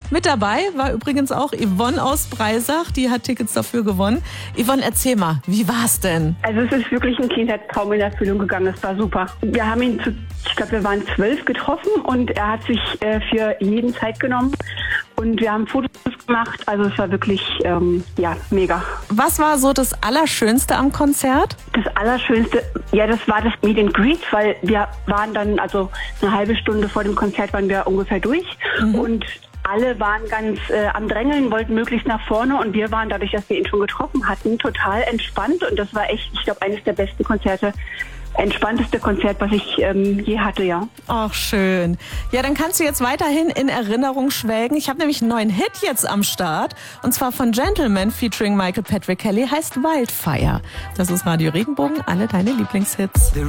Mit dabei war übrigens auch Yvonne aus Breisach, die hat Tickets dafür gewonnen. Yvonne, erzähl mal, wie war's denn? Also es ist wirklich ein Kindheitstraum in Erfüllung gegangen, es war super. Wir haben ihn ich glaube, wir waren 12 getroffen und er hat sich für jeden Zeit genommen und wir haben Fotos gemacht, also es war wirklich, mega. Was war so das Allerschönste am Konzert? Das Allerschönste, ja, das war das Meet and Greet, weil wir waren dann, also eine halbe Stunde vor dem Konzert waren wir ungefähr durch und alle waren ganz am Drängeln, wollten möglichst nach vorne und wir waren, dadurch, dass wir ihn schon getroffen hatten, total entspannt und das war echt, ich glaube, eines der besten Konzerte, entspannteste Konzert, was ich je hatte, ja. Ach, schön. Ja, dann kannst du jetzt weiterhin in Erinnerung schwelgen. Ich habe nämlich einen neuen Hit jetzt am Start. Und zwar von Gentleman featuring Michael Patrick Kelly, heißt Wildfire. Das ist Radio Regenbogen, alle deine Lieblingshits.